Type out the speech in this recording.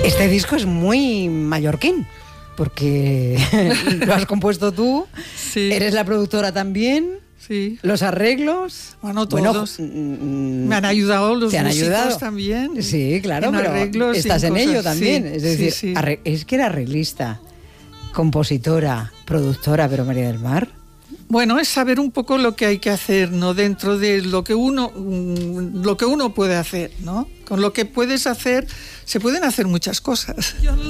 Este disco es muy mallorquín, porque lo has compuesto tú, Sí. Eres la productora también, Sí. los arreglos... Bueno, todos. Me han ayudado los ¿te han músicos ayudado? también. Sí, claro, en pero arreglos, estás en cosas. ello también. Sí, Es decir, sí. es que era arreglista, compositora, productora, pero María del Mar... Bueno, es saber un poco lo que hay que hacer, ¿no? Dentro de lo que uno puede hacer, ¿no? Con lo que puedes hacer, se pueden hacer muchas cosas.